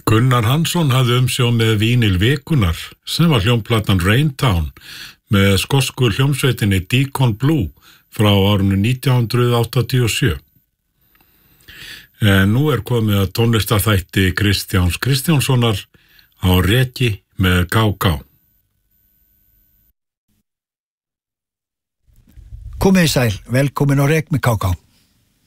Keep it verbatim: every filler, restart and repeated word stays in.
Gunnar Hansson hafði umsjón með Vínil vikunar sem var hljómplatan Raintown með skosku hljómsveitinni Deacon Blue frá árinu nítján hundruð áttatíu og sjö. En nú er komið að tónlistarþætti Kristjáns Kristjánssonar á Reki með Gá Gá. Komið í sæl, velkomin á Rek með Gá Gá.